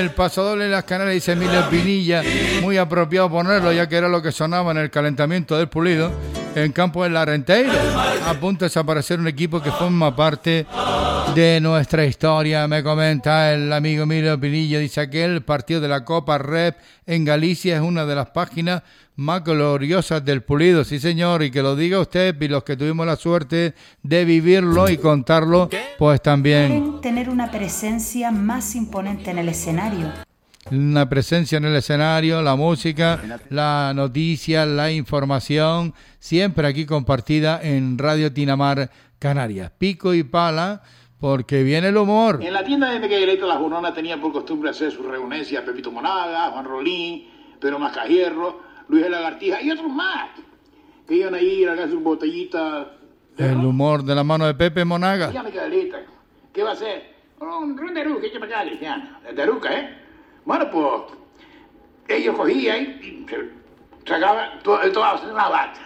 el pasodoble en las Canarias, dice Emilio Pinilla, muy apropiado ponerlo, ya que era lo que sonaba en el calentamiento del Pulido, en campo de la Renteira. A punto de desaparecer un equipo que forma parte de nuestra historia, me comenta el amigo Emilio Pinilla, dice que el partido de la Copa Rep en Galicia es una de las páginas más gloriosas del Pulido, sí señor, y que lo diga usted y los que tuvimos la suerte de vivirlo y contarlo, pues también. Tener una presencia más imponente en el escenario. Una presencia en el escenario, la música, la noticia, la información, siempre aquí compartida en Radio Tinamar Canarias. Pico y pala, porque viene el humor. En la tienda de Miguelito La Junona tenían por costumbre hacer sus reuniones Pepito Monaga, Juan Rolín, Pedro Mascajierro, Luis de Lagartija y otros más, que iban a ir a hacer sus botellitas. El humor de la mano de Pepe Monaga. Ya, Miguelita, ¿qué va a hacer? Un deruca, ¿qué para acá, Cristiana? Deruca, ¿eh? Bueno, pues, ellos cogían y se sacaban, tomaban una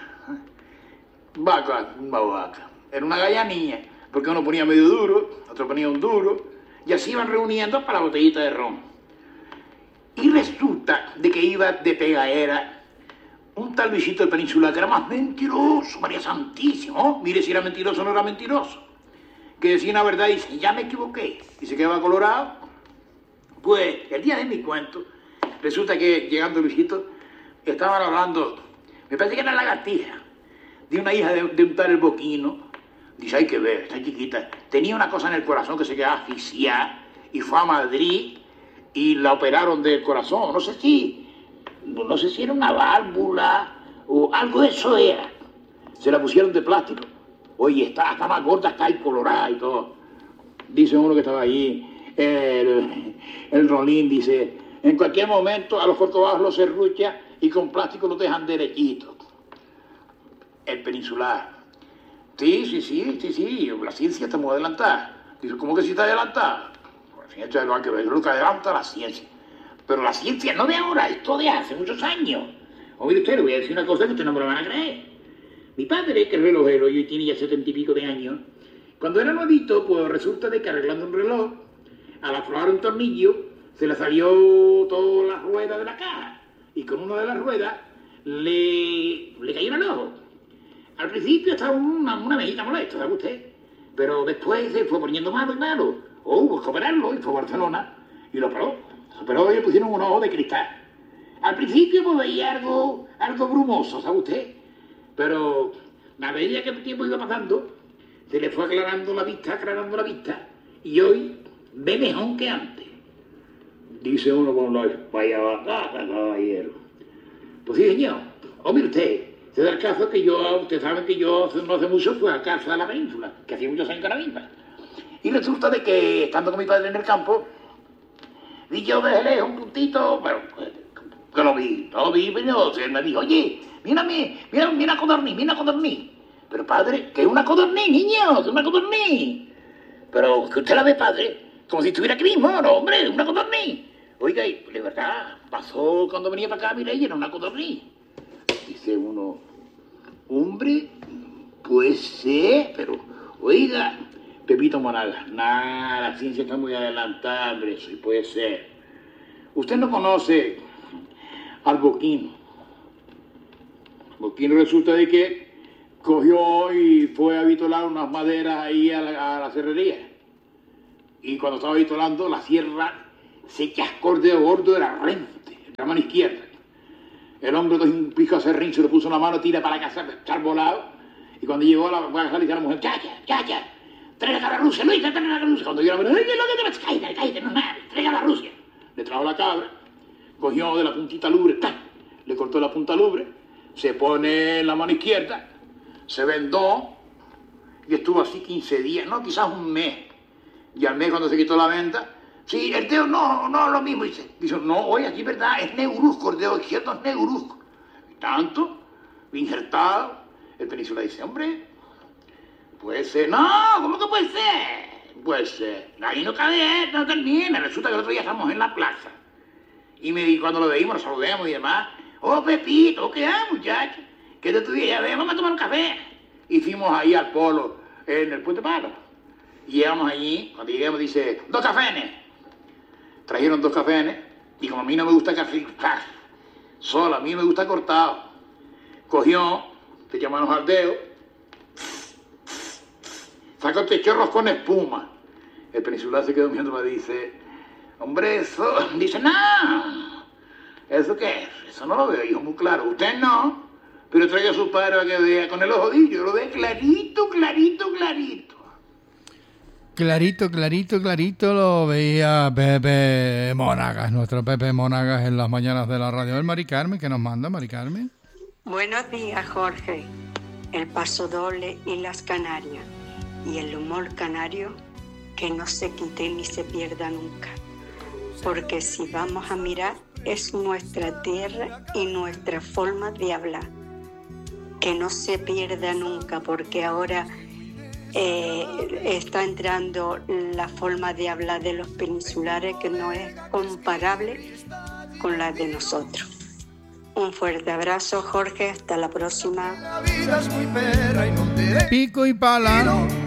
vaca. Era una gallanilla, porque uno ponía medio duro, otro ponía un duro, y así iban reuniendo para la botellita de ron. Y resulta de que iba de pegadera un tal Luisito del Peninsular, que era más mentiroso, María Santísima, ¿no? Mire si era mentiroso o no era mentiroso. Que decía una verdad y dice, ya me equivoqué, y se quedaba colorado. Pues, el día de mi cuento, resulta que llegando Luisito, estaban hablando, me parece que era la Lagartija, de una hija de un tal El Boquino. Dice, hay que ver, está chiquita, tenía una cosa en el corazón que se quedaba asfixiada, y fue a Madrid, y la operaron del corazón, no sé si era una válvula, o algo de eso era. Se la pusieron de plástico. Oye, está más gorda, está ahí colorada y todo. Dice uno que estaba allí, el Rolín, dice, en cualquier momento a los corcovados los serrucha y con plástico los dejan derechitos. El Peninsular. Sí, la ciencia está muy adelantada. Dice, ¿cómo que sí está adelantada? La ciencia lo hay que ver, lo que adelanta la ciencia. Pero la ciencia no de ahora, esto de hace muchos años. O mire usted, le voy a decir una cosa que usted no me lo van a creer. Mi padre, que es relojero y hoy tiene ya 70 y pico de años, cuando era nuevito, pues resulta de que arreglando un reloj, al aflojar un tornillo, se le salió toda la rueda de la caja. Y con una de las ruedas le cayó en el ojo. Al principio estaba una mejita molesta, ¿sabe usted? Pero después se fue poniendo malo y malo. Hubo que operarlo y fue a Barcelona y lo operó. Pero hoy le pusieron un ojo de cristal. Al principio pues veía algo brumoso, ¿sabe usted? Pero a medida que el tiempo iba pasando, se le fue aclarando la vista, y hoy ve mejor que antes. Dice uno con la vaya bacana, caballero. Pues sí, señor. O mire usted, se da el caso que usted sabe que yo no hace mucho fui a casa de la península, que hacía muchos años que era misma. Y resulta de que, estando con mi padre en el campo, vi yo desde lejos un puntito, pero que lo vi, pero él me dijo, oye, mira codorniz. Pero padre, ¿qué es una codorniz, niño? ¿Qué es una codorniz? Pero que usted la ve, padre, como si estuviera aquí mismo, no, hombre, una codorniz. Oiga, y de verdad, pasó cuando venía para acá, mira, y era una codorniz. Dice uno, hombre, puede ser, pero, oiga, Pepito Monaga, nada, la ciencia está muy adelantada, hombre, eso sí puede ser. Usted no conoce al Boquino. Boquino resulta de que cogió y fue a vitolar unas maderas ahí a la serrería. Y cuando estaba vitolando, la sierra se chascó el dedo gordo de la frente, de la mano izquierda. El hombre cogió un pico a serrín, se lo puso en la mano, tira para la casa, echar volado. Y cuando llegó a la casa, le dice a la mujer, chacha, trae la cabra rusa, Luis, trae la cabra rusa. Cuando yo la mujer, oye, lo que te vas, cállate, no es nada, trae la cabra rusa. Le trajo la cabra, cogió de la puntita lubre, le cortó la punta lubre, se pone en la mano izquierda, se vendó y estuvo así 15 días, no, quizás un mes. Y al mes cuando se quitó la venda, sí, el dedo no es lo mismo. Dice, no, oye, aquí es verdad, es negruzco, el dedo izquierdo es negruzco. Tanto, injertado, el Península dice, hombre, puede ser, no, ¿cómo que puede ser? Puede ser, ahí no cabe, no termina. Resulta que el otro día estamos en la plaza. Y cuando lo veíamos, nos saludamos y demás. Oh, Pepito, ¿qué hay, muchacho? ¿Qué te estudié? Ya vamos a tomar un café. Y fuimos ahí al polo, en el Puente Palo. Y llegamos allí, cuando llegamos dice, 2 cafés. trajeron 2 cafés, y como a mí no me gusta café, solo, a mí me gusta cortado. Cogió, te llaman los aldeos, sacó este chorros con espuma. El peninsular se quedó mirando y me dice, hombre, eso, dice, no, ¿eso qué es? Eso no lo veo, hijo, muy claro. Usted no, pero traiga a su padre para que vea con el ojodillo, lo ve clarito, clarito, clarito. Clarito, clarito, clarito lo veía Pepe Monagas, nuestro Pepe Monagas en las mañanas de la radio. El Mari Carmen, que nos manda, Mari Carmen. Buenos días, Jorge. El Paso Doble y las Canarias. Y el humor canario que no se quite ni se pierda nunca. Porque si vamos a mirar, es nuestra tierra y nuestra forma de hablar. Que no se pierda nunca, porque ahora está entrando la forma de hablar de los peninsulares que no es comparable con la de nosotros. Un fuerte abrazo, Jorge, hasta la próxima. Pico y pala.